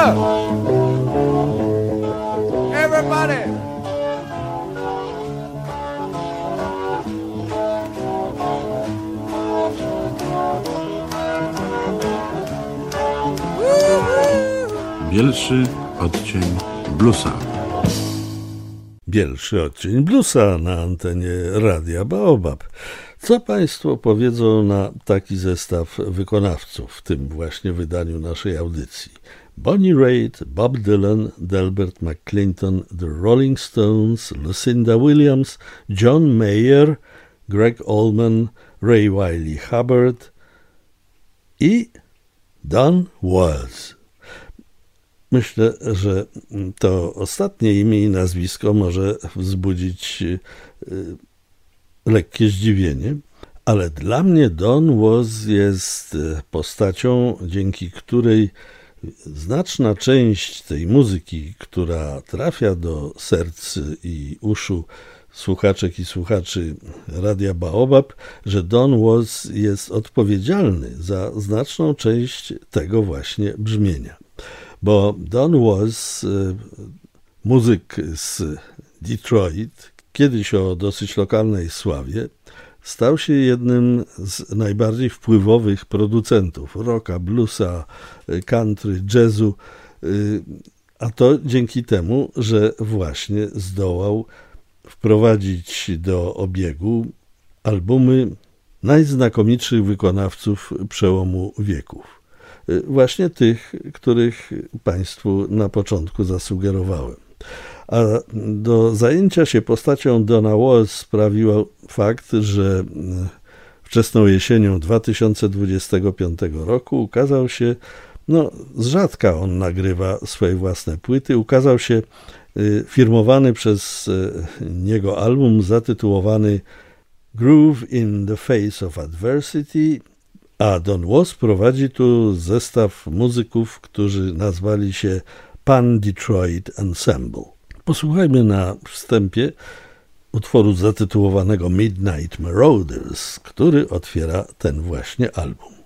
up! Everybody! Bielszy odcień bluesa. Bielszy odcień bluesa na antenie Radia Baobab. Co Państwo powiedzą na taki zestaw wykonawców w tym właśnie wydaniu naszej audycji? Bonnie Raitt, Bob Dylan, Delbert McClinton, The Rolling Stones, Lucinda Williams, John Mayer, Greg Allman, Ray Wylie Hubbard i Don Was. Myślę, że to ostatnie imię i nazwisko może wzbudzić lekkie zdziwienie, ale dla mnie Don Was jest postacią, dzięki której znaczna część tej muzyki, która trafia do serc i uszu słuchaczek i słuchaczy Radia Baobab, że Don Was jest odpowiedzialny za znaczną część tego właśnie brzmienia. Bo Don Was, muzyk z Detroit, kiedyś o dosyć lokalnej sławie, stał się jednym z najbardziej wpływowych producentów rocka, bluesa, country, jazzu, a to dzięki temu, że właśnie zdołał wprowadzić do obiegu albumy najznakomitszych wykonawców przełomu wieków. Właśnie tych, których Państwu na początku zasugerowałem. A do zajęcia się postacią Dona Was sprawił fakt, że wczesną jesienią 2025 roku ukazał się, z rzadka on nagrywa swoje własne płyty, ukazał się firmowany przez niego album zatytułowany Groove in the Face of Adversity, a Don Was prowadzi tu zestaw muzyków, którzy nazwali się Pan Detroit Ensemble. Posłuchajmy na wstępie utworu zatytułowanego Midnight Marauders, który otwiera ten właśnie album.